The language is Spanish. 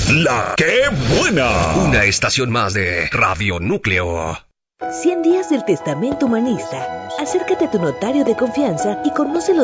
La que buena. Una estación más de Radio Núcleo. 100 días del testamento humanista. Acércate a tu notario de confianza y conoce los